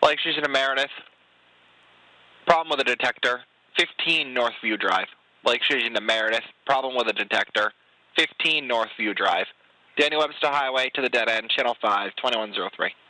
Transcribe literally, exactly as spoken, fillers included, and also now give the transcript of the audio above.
Lake Station to Meredith. Problem with a detector. fifteen Northview Drive. Lake Station to Meredith. Problem with a detector. fifteen Northview Drive. Daniel Webster Highway to the dead end, channel five, twenty-one oh three.